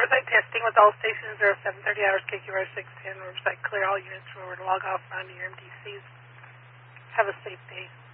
Riverside testing with all stations 0730 hours, KQR 610, Riverside clear all units. Remember to log off, round to your MDCs. Have a safe day.